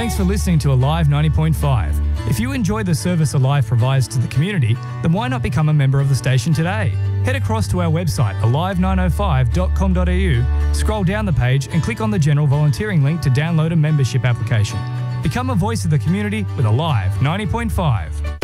Thanks for listening to Alive 90.5. If you enjoy the service Alive provides to the community, then why not become a member of the station today? Head across to our website alive905.com.au, scroll down the page and click on the general volunteering link to download a membership application. Become a voice of the community with Alive 90.5.